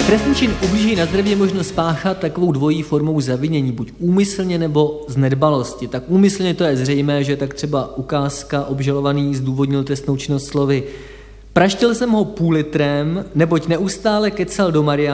Trestný čin ublížení na zdraví je možno spáchat takovou dvojí formou zavinění, buď úmyslně nebo z nedbalosti. Tak úmyslně to je zřejmé, že tak třeba ukázka obžalovaný zdůvodnil trestnou činnost slovy: praštil jsem ho půl litrem, neboť neustále kecal do Mariána.